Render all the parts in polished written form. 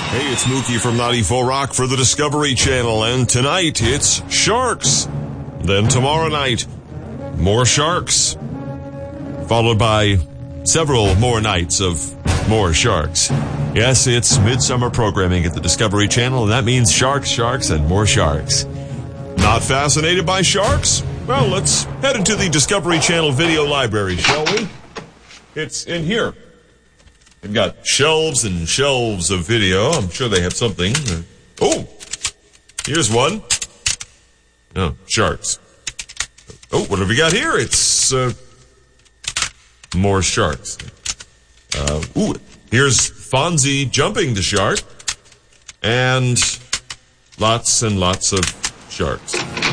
Hey, it's Mookie from 94 Rock for the Discovery Channel, and tonight it's sharks. Then tomorrow night, more sharks, followed by several more nights of more sharks. Yes, it's midsummer programming at the Discovery Channel, and that means sharks, sharks, and more sharks. Not fascinated by sharks? Well, let's head into the Discovery Channel video library, shall we? It's in here. They've got shelves and shelves of video. I'm sure they have something. Oh, here's one. Oh, sharks. Oh, what have we got here? It's more sharks. Here's Fonzie jumping the shark. And lots of sharks.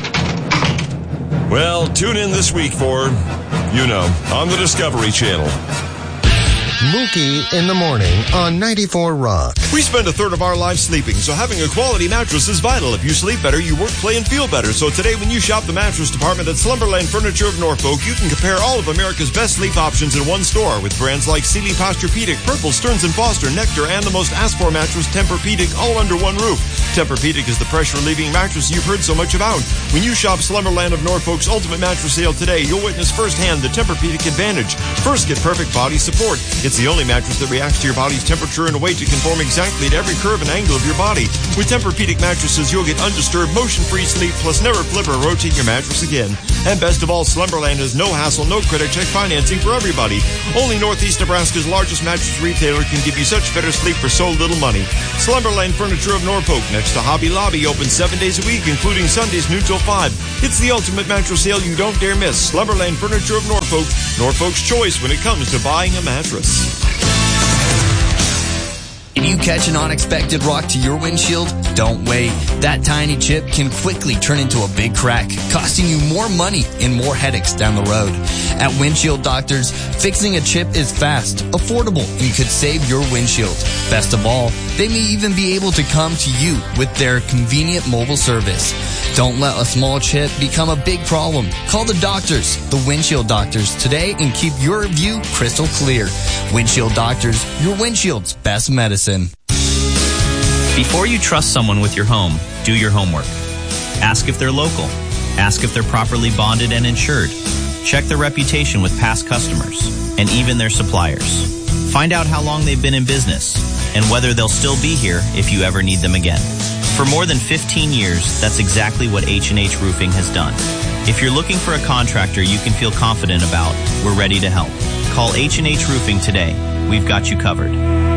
Well, tune in this week for, on the Discovery Channel. Mookie in the morning on 94 Rock. We spend a third of our lives sleeping, so having a quality mattress is vital. If you sleep better, you work, play, and feel better. So today, when you shop the mattress department at Slumberland Furniture of Norfolk, you can compare all of America's best sleep options in one store with brands like Sealy Posturepedic, Purple, Stearns & Foster, Nectar, and the most asked-for mattress, Tempur-Pedic, all under one roof. Tempur-Pedic is the pressure-relieving mattress you've heard so much about. When you shop Slumberland of Norfolk's Ultimate Mattress Sale today, you'll witness firsthand the Tempur-Pedic advantage. First, get perfect body support. It's the only mattress that reacts to your body's temperature and weight to conform exactly to every curve and angle of your body. With Tempur-Pedic mattresses, you'll get undisturbed, motion-free sleep, plus never flip or rotate your mattress again. And best of all, Slumberland has no hassle, no credit check financing for everybody. Only Northeast Nebraska's largest mattress retailer can give you such better sleep for so little money. Slumberland Furniture of Norfolk, next to Hobby Lobby, open 7 days a week, including Sundays noon till 5. It's the ultimate mattress sale you don't dare miss. Slumberland Furniture of Norfolk, Norfolk's choice when it comes to buying a mattress. Did you catch an unexpected rock to your windshield? Don't wait. That tiny chip can quickly turn into a big crack, costing you more money and more headaches down the road. At Windshield Doctors, fixing a chip is fast, affordable, and could save your windshield. Best of all, they may even be able to come to you with their convenient mobile service. Don't let a small chip become a big problem. Call the doctors, the Windshield Doctors, today and keep your view crystal clear. Windshield Doctors, your windshield's best medicine. Before you trust someone with your home, do your homework. Ask if they're local. Ask if they're properly bonded and insured. Check their reputation with past customers and even their suppliers. Find out how long they've been in business and whether they'll still be here if you ever need them again. For more than 15 years, that's exactly what H&H Roofing has done. If you're looking for a contractor you can feel confident about, we're ready to help. Call H&H Roofing today. We've got you covered.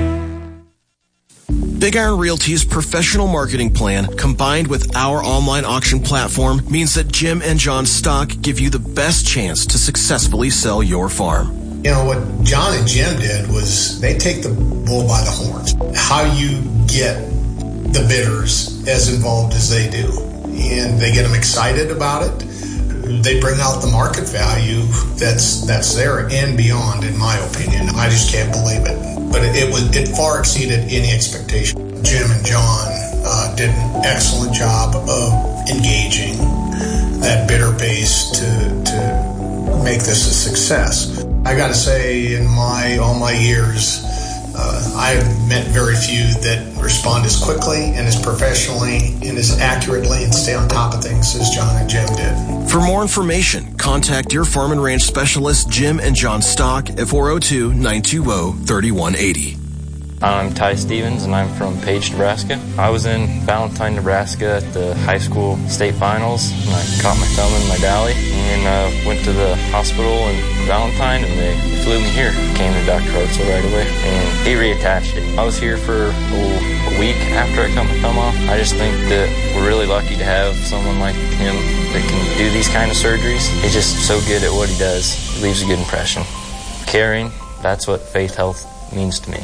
Big Iron Realty's professional marketing plan, combined with our online auction platform, means that Jim and John's stock give you the best chance to successfully sell your farm. You know, what John and Jim did was they take the bull by the horns. How you get the bidders as involved as they do. And they get them excited about it. They bring out the market value that's there and beyond, in my opinion. I just can't believe it. But it far exceeded any expectation. Jim and John did an excellent job of engaging that bidder base to make this a success. I got to say, in all my years, I've met very few that respond as quickly and as professionally and as accurately and stay on top of things as John and Jim did. For more information, contact your farm and ranch specialist, Jim and John Stock, at 402-920-3180. I'm Ty Stevens, and I'm from Page, Nebraska. I was in Valentine, Nebraska at the high school state finals, and I caught my thumb in my dolly, and went to the hospital in Valentine, and they flew me here. Came to Dr. Hartzell right away, and he reattached it. I was here for a week after I cut my thumb off. I just think that we're really lucky to have someone like him that can do these kind of surgeries. He's just so good at what he does. He leaves a good impression. Caring, that's what Faith Health means to me.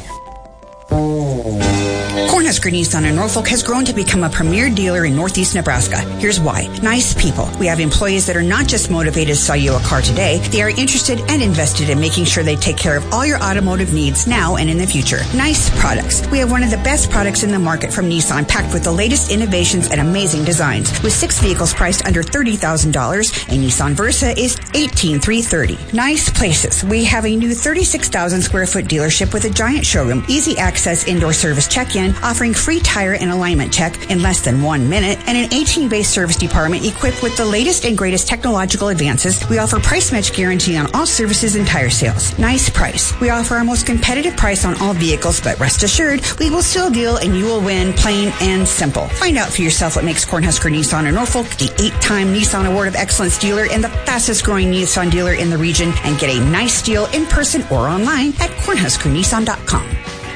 Cornhusker Nissan in Norfolk has grown to become a premier dealer in Northeast Nebraska. Here's why. Nice people. We have employees that are not just motivated to sell you a car today. They are interested and invested in making sure they take care of all your automotive needs now and in the future. Nice products. We have one of the best products in the market from Nissan, packed with the latest innovations and amazing designs. With 6 vehicles priced under $30,000, a Nissan Versa is $18,330. Nice places. We have a new 36,000 square foot dealership with a giant showroom, easy access indoor door service check-in, offering free tire and alignment check in less than 1 minute, and an 18-base service department equipped with the latest and greatest technological advances. We offer price match guarantee on all services and tire sales. Nice price. We offer our most competitive price on all vehicles, but rest assured, we will still deal and you will win, plain and simple. Find out for yourself what makes Cornhusker Nissan in Norfolk the 8-time Nissan Award of Excellence dealer and the fastest growing Nissan dealer in the region, and get a nice deal in person or online at cornhuskernissan.com.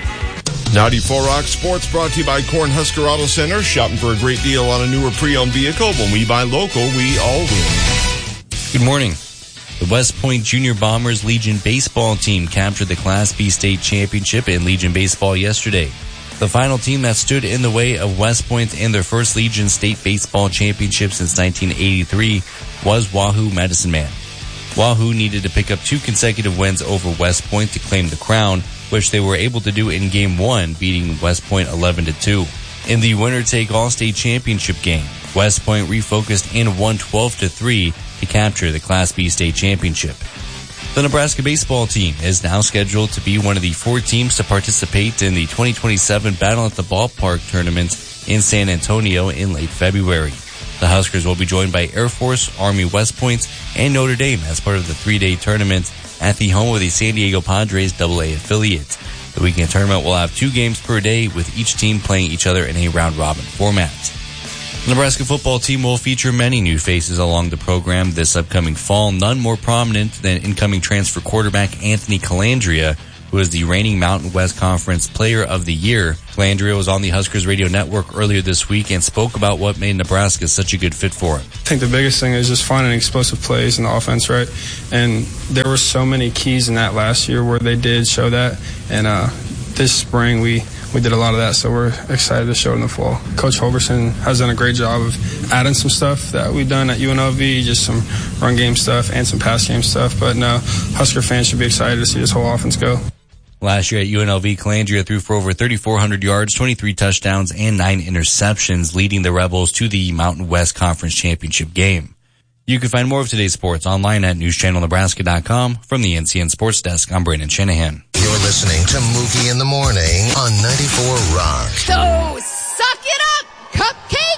94 Rock Sports brought to you by Cornhusker Auto Center. Shopping for a great deal on a newer pre-owned vehicle. When we buy local, we all win. Good morning. The West Point Junior Bombers Legion baseball team captured the Class B state championship in Legion baseball yesterday. The final team that stood in the way of West Point and their first Legion state baseball championship since 1983 was Wahoo Medicine Man. Wahoo needed to pick up 2 consecutive wins over West Point to claim the crown, which they were able to do in Game 1, beating West Point 11-2. In the winner-take-all state championship game, West Point refocused and won 12-3 to capture the Class B state championship. The Nebraska baseball team is now scheduled to be one of the 4 teams to participate in the 2027 Battle at the Ballpark tournament in San Antonio in late February. The Huskers will be joined by Air Force, Army, West Point, and Notre Dame as part of the 3-day tournament at the home of the San Diego Padres AA affiliate. The weekend tournament will have 2 games per day, with each team playing each other in a round-robin format. The Nebraska football team will feature many new faces along the program this upcoming fall, none more prominent than incoming transfer quarterback Anthony Calandria, who is the reigning Mountain West Conference Player of the Year. Calandria was on the Huskers Radio Network earlier this week and spoke about what made Nebraska such a good fit for him. I think the biggest thing is just finding explosive plays in the offense, right? And there were so many keys in that last year where they did show that. And this spring we did a lot of that, so we're excited to show it in the fall. Coach Holgerson has done a great job of adding some stuff that we've done at UNLV, just some run game stuff and some pass game stuff. But no, Husker fans should be excited to see this whole offense go. Last year at UNLV, Calandria threw for over 3,400 yards, 23 touchdowns, and 9 interceptions, leading the Rebels to the Mountain West Conference Championship game. You can find more of today's sports online at newschannelnebraska.com. From the NCN Sports Desk, I'm Brandon Shanahan. You're listening to Mookie in the Morning on 94 Rock. So, suck it up, Cupcake!